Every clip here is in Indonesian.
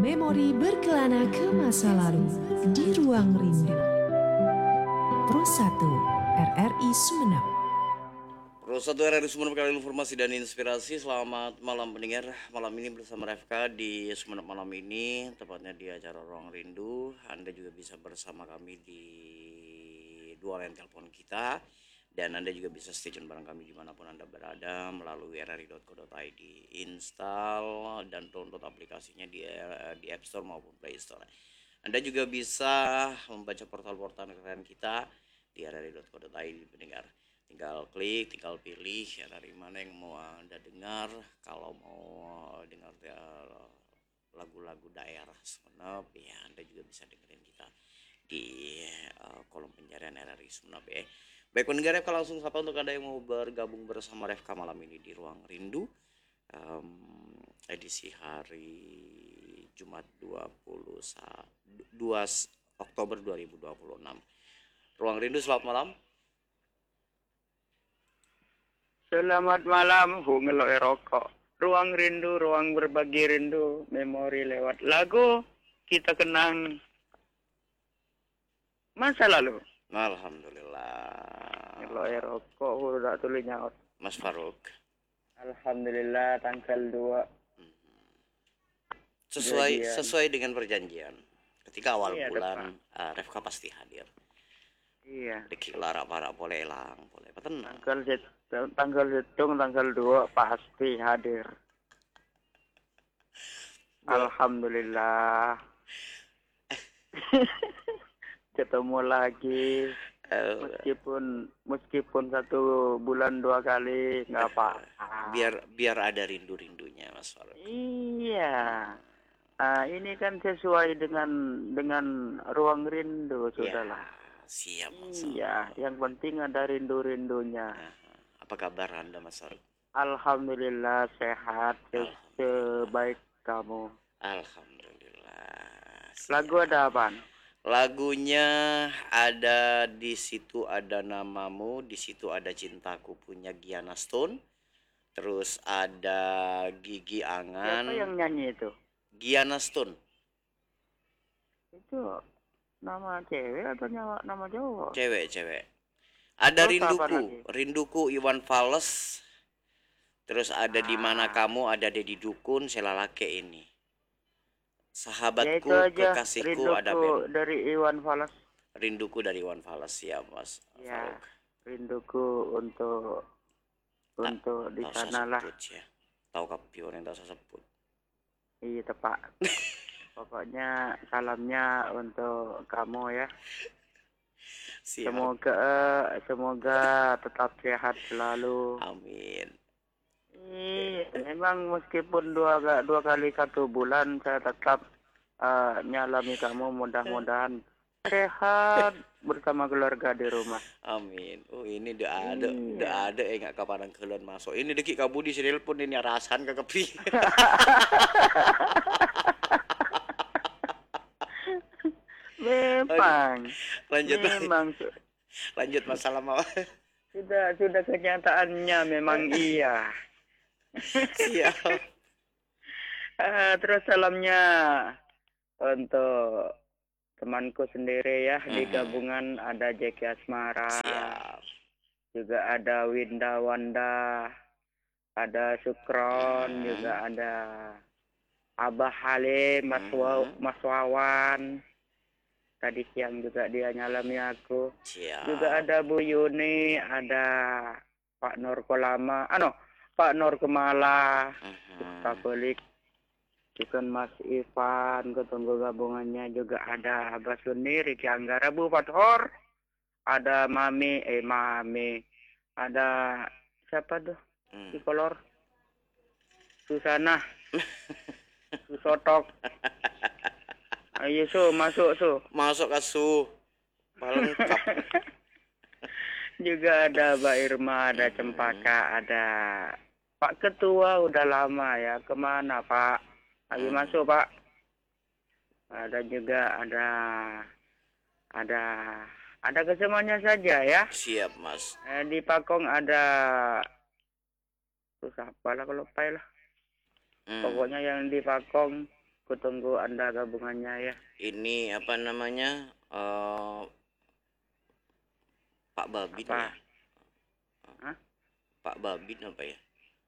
Memori berkelana ke masa lalu di ruang rindu. Pro 1 RRI Sumeneb. Pro 1 RRI Sumeneb, kali informasi dan inspirasi. Selamat malam pendengar. Malam ini bersama Refka di Sumeneb malam ini, tepatnya di acara Ruang Rindu. Anda juga bisa bersama kami di dua line telepon kita, dan Anda juga bisa stay tune bareng kami dimanapun Anda berada melalui rri.co.id. Install dan download aplikasinya di App Store maupun Play Store. Anda juga bisa membaca portal-portal keren kita di rri.co.id, pendengar. Tinggal klik, tinggal pilih RRI mana yang mau Anda dengar. Kalau mau dengar lagu-lagu daerah Sumeneb, ya Anda juga bisa dengerin kita di kolom pencarian RRI Sumeneb ya. Baik pendengar, Refka langsung sapa untuk Anda yang mau bergabung bersama Refka malam ini di Ruang Rindu, edisi hari Jumat 2 Oktober 2026. Ruang Rindu, selamat malam. Selamat malam, ngeloe rokok. Ruang rindu, ruang berbagi rindu, memori lewat lagu, kita kenang masa lalu. Alhamdulillah. Ngeloe rokok, udah tulis nyaut. Mas Faruk. Alhamdulillah, tanggal 2. Sesuai dengan perjanjian. Ketika awal bulan, Refka pasti hadir. Iya. Dikilara para boleh elang, boleh petenang. Tanggal hitung, tanggal 2 pasti hadir. Alhamdulillah. Ketemu lagi. Meskipun 1 bulan 2 kali nggak apa-apa. Biar ada rindu-rindunya, Mas Faruk. Iya. Ini kan sesuai dengan ruang rindu, sudahlah. Siap, Mas. Iya, yang penting ada rindu-rindunya. Apa kabar Anda, Mas Faruk? Alhamdulillah sehat, sebaik kamu. Alhamdulillah. Siap. Lagu ada apa? Lagunya ada, di situ ada namamu, di situ ada cintaku punya Giana Stone. Terus ada Gigi Angan. Siapa yang nyanyi itu? Giana Stone. Itu nama cewek atau nama cowok? Cewek. Ada Rinduku Iwan Fals. Terus ada Di Mana Kamu, ada Dedi Dukun, Selalake ini. Sahabatku, ya kekasihku, Rinduku ada Ben. dari Iwan Fals. Rinduku dari Iwan Fals, ya Mas. Ya, rinduku untuk di sana lah. Ya. Tahu kapion yang tak sebut. Iya tepat. Pokoknya salamnya untuk kamu ya. Siap. Semoga tetap sehat selalu. Amin. Memang meskipun dua kali 1 bulan saya tetap nyalami kamu, mudah-mudahan sehat bersama keluarga di rumah. Amin. Oh ini udah ada nggak kapan keluar masuk. Ini deki kabu di sini pun ini rasan ke kepi. Memang. Lanjut masalah mau. Sudah kenyataannya memang iya. Siap. Terus salamnya untuk temanku sendiri ya, di gabungan ada Jeki Asmara. Siap. Juga ada Winda Wanda, ada Sukron, juga ada Abah Halim, Mas Wawan. Tadi siang juga dia nyalami aku. Siap. Juga ada Bu Yuni, ada Pak Nur Kolama, Pak Nur Kemala, Katolik, juga Mas Ivan, ketunggu gabungannya, juga ada Abah Suni, Riki Anggara, Bu Fathor, ada Mami, ada siapa tuh? Kolor, Susana, Susotok. Ayo masuk ke Su. Lengkap. Juga ada Mbak Irma, ada Cempaka, ada Pak Ketua udah lama ya. Kemana Pak? Ayo masuk Pak. Ada juga ada kesemuanya saja ya. Siap Mas. Di Pakong ada terus apa lah kalau pai lah. Pokoknya yang di Pakong kutunggu Anda gabungannya ya. Ini apa namanya? Pak Babin Apa? ya? Hah? Pak Babin apa ya?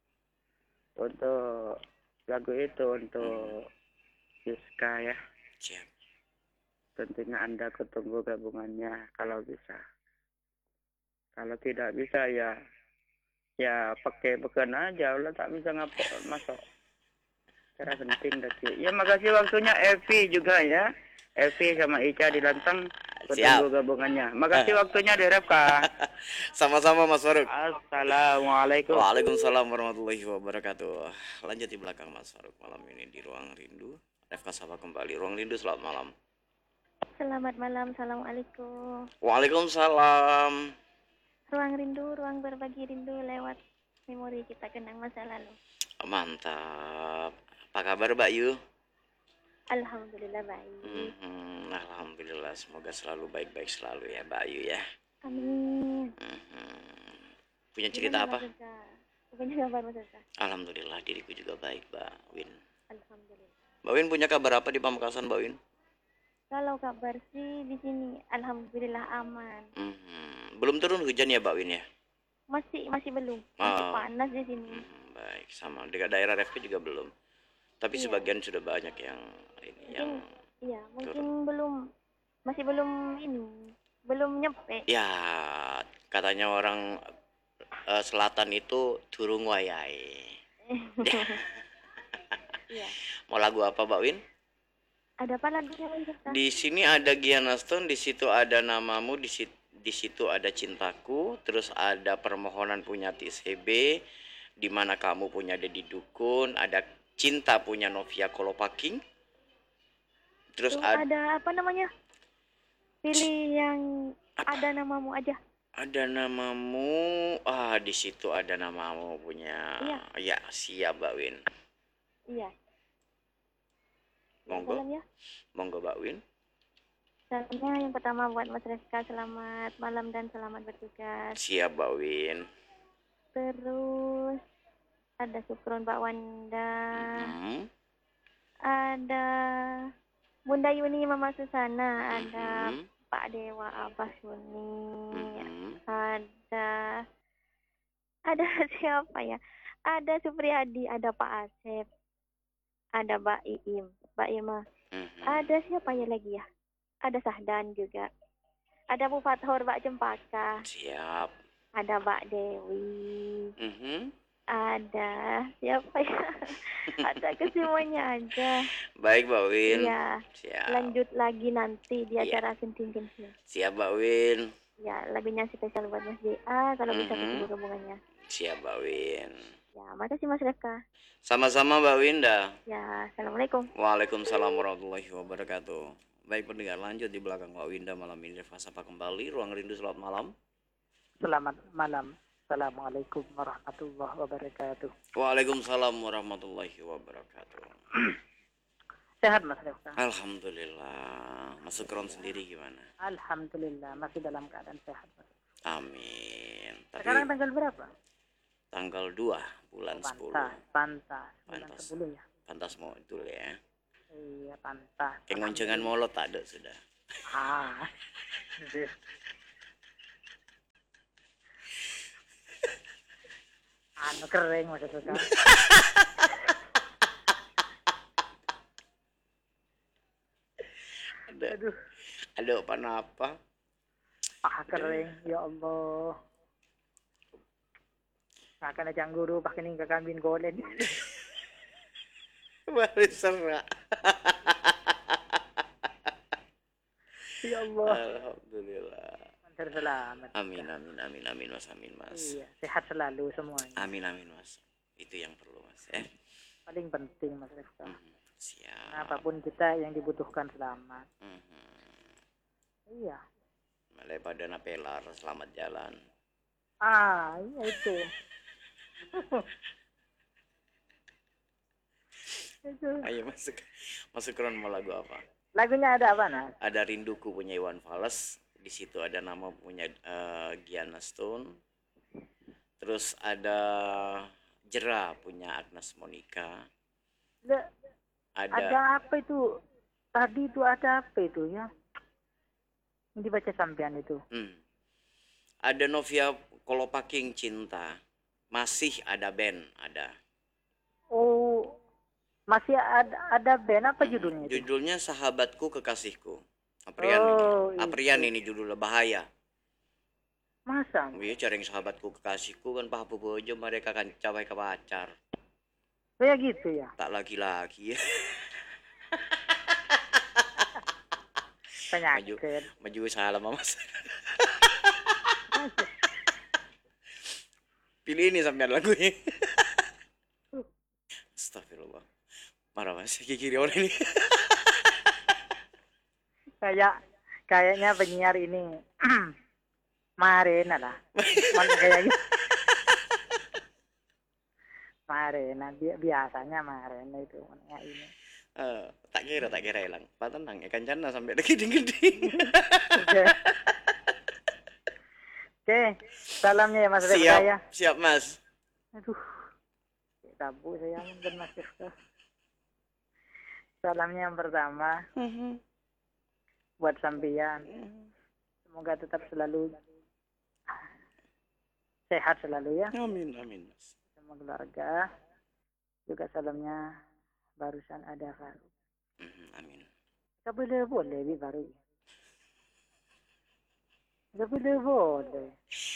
Untuk lagu itu untuk Siska ya. Siap. Tentunya Anda kutunggu gabungannya kalau bisa. Kalau tidak bisa ya pakai beken aja. Ulah tak bisa masuk. Cara penting daki. Ya makasih waktunya Evi juga ya. Evi sama Ica di Lantang. Kutunggu Siap. gabungannya. Makasih waktunya Derevka. Sama-sama Mas Faruk. Assalamualaikum. Waalaikumsalam warahmatullahi wabarakatuh. Lanjut di belakang Mas Faruk malam ini di Ruang Rindu. Refka sapa kembali. Ruang Rindu, selamat malam. Selamat malam, Assalamualaikum. Waalaikumsalam. Ruang rindu, ruang berbagi rindu lewat memori kita kenang masa lalu. Mantap. Apa kabar Mbak Yu? Alhamdulillah baik. Alhamdulillah, semoga selalu baik-baik selalu ya Mbak Yu ya. Amin. Punya cerita apa? Punya kabar Mas Eka? Alhamdulillah, diriku juga baik Mbak Win. Alhamdulillah. Mbak Win punya kabar apa di Pamekasan Mbak Win? Kalau kabar sih di sini alhamdulillah aman. Belum turun hujan ya Mbak Win ya? Masih belum. Masih panas di sini. Baik, sama. Di daerah Refki juga belum. Tapi Iya. sebagian sudah banyak yang ini yang Iya, mungkin masih belum nyampe. ya katanya orang selatan itu turung wayai. Iya. Mau lagu apa Mbak Win? Ada apa lagunya Mas Eka? Di sini ada Giana Stone, di situ ada namamu, di situ ada cintaku, terus ada permohonan punya Tis Hebe, di mana kamu punya Dedi Dukun, ada cinta punya Novia Kolopaking. Terus Tuh, ada apa namanya? Pilih yang ada namamu aja. Ada namamu, di situ ada namamu punya. Iya. Ya, siap Mbak Win. Iya. Monggo. Salam ya. Monggo Mbak Win. Salamnya yang pertama buat Mas Reska, selamat malam dan selamat bertugas. Siap Mbak Win. Terus ada Sukron Mbak Wanda, Mhm. ada Bunda Yuni Mama Susana, ada Mhm. Pak Dewa Abah Suni, Mhm. ada siapa ya? Ada Supriyadi, ada Pak Asep, ada Mbak Iim, Mbak Irma. Mhm. Ada siapa ya lagi ya? Ada Sahdan juga. Ada Bu Fathor, Mbak Cempaka. Siap. Ada Mbak Dewi. Mhm. Ada siapa ya? Ada kesemuanya aja. Baik Mbak Win. Iya. Siap. Lanjut lagi nanti di Iya. acara kenting-kenting. Siap Mbak Win. Ya, lagunya spesial buat Mas DA kalau bisa Mhm. ketemu hubungannya. Siap Mbak Win. Ya, makasih Mas Reka. Sama-sama Mbak Winda. Ya, Assalamualaikum. Waalaikumsalam warahmatullahi wabarakatuh. Baik pendengar, lanjut di belakang Mbak Winda malam ini. Reva sapa kembali Ruang Rindu, selamat malam. Selamat malam. Assalamualaikum warahmatullahi wabarakatuh. Waalaikumsalam warahmatullahi wabarakatuh. Sehat Mas Rifka? Alhamdulillah. Mas Sukron sendiri gimana? Alhamdulillah masih dalam keadaan sehat Mas. Amin. Tapi Sekarang tanggal berapa? tanggal 2 bulan 10. Pantas. Bulan Pantas. 10 ya. Pantas mau itu ya. Iya pantas. Kayak ngoncengan molot tak ada sudah. Ah. Anu kering Mas Rifka. Aduh. Ada apa? Kering ya Allah. Akan ada guru pakai ning kambing golen. Baru serak. Ya Allah. Alhamdulillah. Mantar selamat. Amin Mas, amin Mas. Iya, sehat selalu semuanya. Amin Mas. Itu yang perlu Mas ya. Paling penting Mas Rifka. Siap. Apapun kita yang dibutuhkan selamat. Iya. Daripada napelar, selamat jalan. Iya itu. Ayo masuk kron mau lagu apa? Lagunya ada apa Nas? Ada Rinduku punya Iwan Fals, di situ ada nama punya Giana Stone. Terus ada Jera punya Agnes Monica. Ada. Ada apa itu? Tadi itu ada apa itu ya? Yang dibaca sampean itu. Ada Novia Kolopaking Cinta. Masih ada band, ada. Oh, masih ada band apa judulnya itu? Judulnya Sahabatku Kekasihku. Aprian ini. Oh, Aprian itu. ini judulnya, bahaya. Masa? Iya, caring sahabatku kekasihku kan pahapu bojo mereka kan capai ke pacar. Kayak gitu ya? Tak lagi-lagi. Penyakit. Maju salah mas. Pilih ini sampean lagunya. Astagfirullah. Marah mas, kiri orang ini. Kayaknya penyiar ini Marena lah. Mana kayak gitu. Marena biasanya Marena itu mana ini. Tak kira hilang. Pak tenang ya kancana sampai gede-gede. Oke, salamnya ya Mas Reza Siap, ya. siap mas. Aduh, tabu saya dan Mas Reza. Salamnya yang pertama buat sampean. Semoga tetap selalu sehat selalu ya. Amin, amin mas. Sama keluarga. Juga salamnya barusan ada Faru. Amin. Gak boleh Bi Faru. Gak boleh.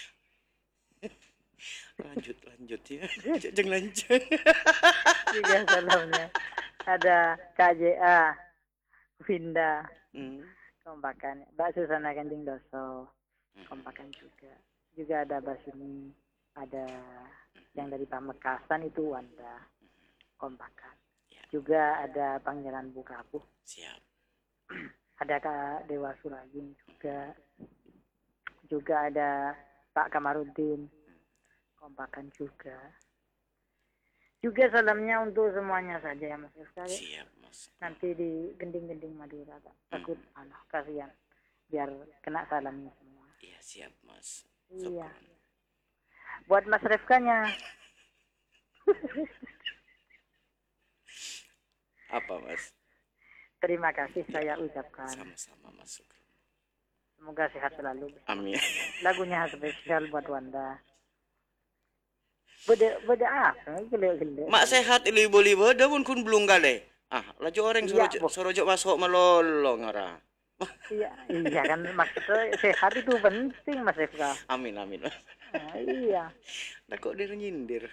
Lanjut ya. Jangan lanjut. Juga salamnya ada KJA, Vinda, kompakan. Mbak Susana Kanjeng Doso, kompakan juga. Juga ada Basuni, ada yang dari Pamekasan itu Wanda, kompakan. Juga ada Pangeran Bukapu. Siap. Ada Kak Dewa Suragin juga. Juga ada Pak Kamarudin, kompakan juga. Juga salamnya untuk semuanya saja ya Mas Rizka. Siap mas. Nanti di gending-gending Madura takut kasihan biar kena salamnya semua. Iya siap mas. Iya. Buat Mas Refkanya. Apa mas? Terima kasih saya ucapkan. Sama-sama mas. Semoga sehat selalu. Amin. Lagunya spesial buat Wanda. Beda apa? Gele-gele. Mak sehat libo-libo dah pun kun belum kali. Laju orang Iya, sorojok masuk melolong ora. Iya kan maksudnya sehat itu penting Mas Refka. Amin amin. Iya. Nah kok dia nyindir.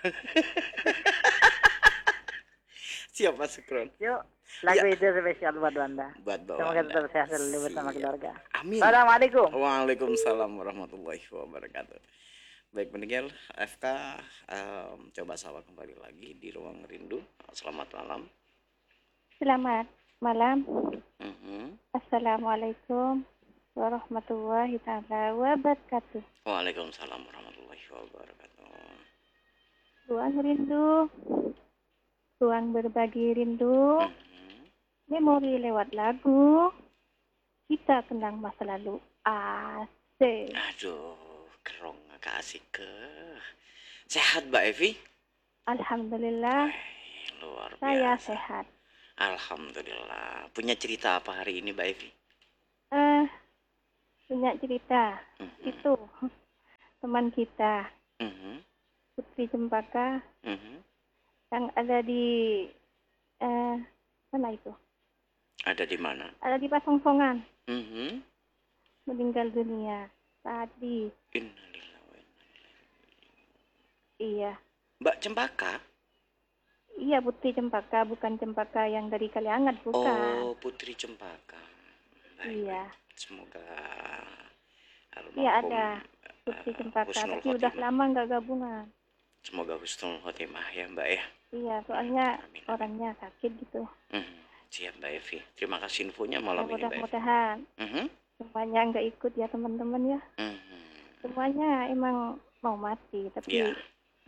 Siap mas Sukron. Yuk, lagu itu spesial buat Wanda. Buat bawa. Semoga tetap sehat selalu bersama keluarga. Amin. Assalamualaikum. Waalaikumsalam warahmatullahi wabarakatuh. Baik pendengar FK, coba sapa kembali lagi di Ruang Rindu. Selamat malam. Selamat malam. Assalamualaikum warahmatullahi taala wabarakatuh. Waalaikumsalam warahmatullahi wabarakatuh. Ruang rindu, ruang berbagi rindu, memori lewat lagu, kita kenang masa lalu. Asik. Aduh, kerong agak asik ke. Sehat Mbak Evi? Alhamdulillah, Luar biasa. saya sehat. Alhamdulillah. Punya cerita apa hari ini Mbak Evi? Punya cerita. Itu teman kita, Putri Cempaka, yang ada di mana itu? Ada di mana? Ada di Pasongsongan. Meninggal dunia tadi. Innalillahi wa inna ilaihi. Iya. Mbak Cempaka? Iya, Putri Cempaka, bukan Cempaka yang dari Kaliangat, bukan. Oh, Putri Cempaka. Baik, Iya. baik. Semoga Iya ada Putri Cempaka, husnul tapi udah khotimah. lama nggak gabungan. Semoga husnul khotimah ya Mbak ya. Iya, soalnya Amin. orangnya sakit gitu. Siap Mbak Evi. Terima kasih infonya malam ini Mbak Evi. Mudah-mudahan semuanya nggak ikut ya teman-teman ya. Semuanya emang mau mati, tapi Iya.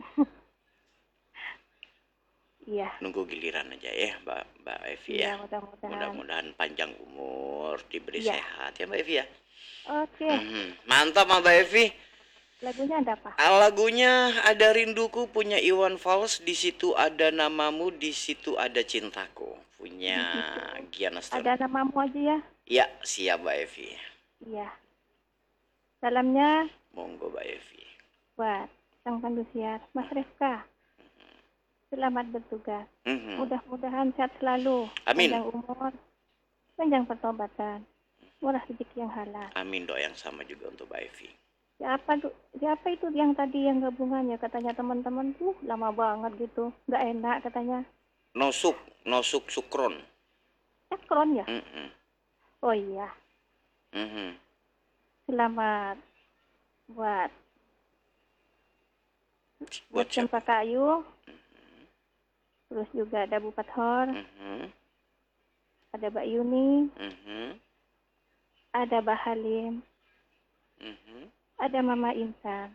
iya. Nunggu giliran aja ya Mbak Evi Iya, ya. mudah-mudahan. Mudah-mudahan panjang umur, diberi Iya. sehat ya Mbak Evi ya. Oke. Mantap Mbak Evi. Lagunya ada apa? Lagunya ada Rinduku punya Iwan Fals, di situ ada namamu, di situ ada cintaku, punya Di situ Giana Stone. ada namamu aja ya? Ya, siap Mbak Evi. Iya. Salamnya Monggo Mbak Evi. buat sang pendusiar, Mas Rifka. Selamat bertugas. Mhm. Mudah-mudahan sehat selalu. Amin. Panjang umur, panjang pertobatan, murah rezeki yang halal. Amin, doa yang sama juga untuk Mbak Evi. Siapa itu yang tadi yang gabungannya? Katanya teman-teman tuh lama banget gitu. Nggak enak katanya. Nosuk Sukron. Ekron ya? Mhm. Oh iya. Mhm. Selamat buat Buat siapa? Cempakayu. Terus juga ada Bu Pathor, Mhm. ada Mbak Yuni, Mhm. ada Mbak Halim, Mhm. ada Mama Intan,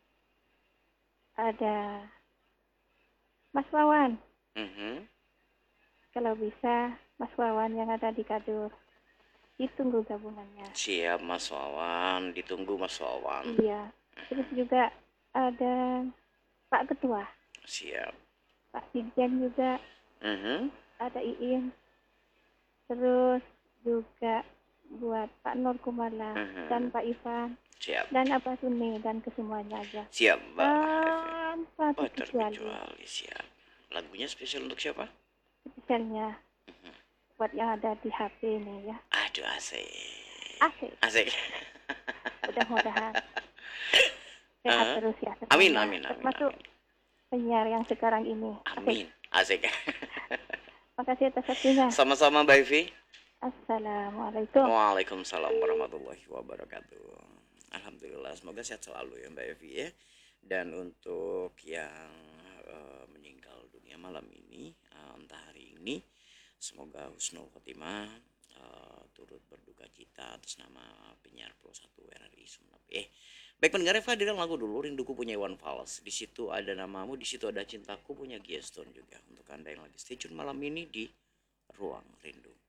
ada Mas Wawan. Mhm. Kalau bisa Mas Wawan yang ada di Kadur. Ditunggu gabungannya. Siap Mas Wawan, ditunggu Mas Wawan. Iya. Terus juga ada Pak Ketua, Siap. Pak Dirjen juga, Mhm. ada Iin. Terus juga buat Pak Nur Kumala dan Pak Ivan Siap. dan Abah Suni dan kesemuanya aja. Siap Mbak Evi. Tanpa Oh, terkecuali. terkecuali. Siap. Lagunya spesial untuk siapa? Spesialnya buat yang ada di HP ini ya. Aduh, asik. Asik. Asik. Mudah-mudahan sehat terus ya. Amin, semuanya. amin, amin, Termasuk amin. penyiar yang sekarang ini. Amin. Asik. Makasih atas waktunya. Sama-sama Mbak Evi. Assalamualaikum. Waalaikumsalam warahmatullahi wabarakatuh. Alhamdulillah, semoga sehat selalu ya Mbak Evi ya. Dan untuk yang meninggal dunia malam ini, entah hari ini, semoga husnul khotimah, turut berduka cita atas nama penyiar Pro 1 RRI Sumeneb. Baik pendengar, Eva hadirkan lagu dulu Rinduku punya Iwan Fals. Di situ ada namamu, di situ ada cintaku punya Giaston juga. Untuk Anda yang lagi stay tune malam ini di Ruang Rindu.